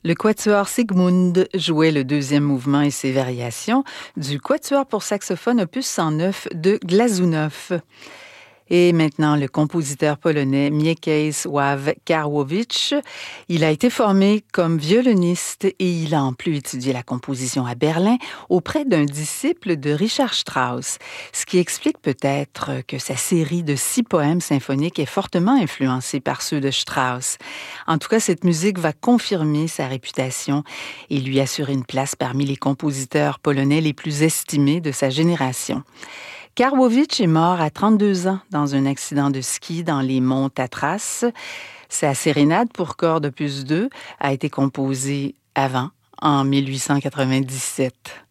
Le quatuor Sigmund jouait le deuxième mouvement et ses variations du quatuor pour saxophone opus 109 de Glazunov. Et maintenant, le compositeur polonais Mieczysław Karłowicz. Il a été formé comme violoniste et il a en plus étudié la composition à Berlin auprès d'un disciple de Richard Strauss, ce qui explique peut-être que sa série de 6 poèmes symphoniques est fortement influencée par ceux de Strauss. En tout cas, cette musique va confirmer sa réputation et lui assurer une place parmi les compositeurs polonais les plus estimés de sa génération. Karłowicz est mort à 32 ans dans un accident de ski dans les monts Tatras. Sa sérénade pour cordes opus 2 a été composée avant, en 1897.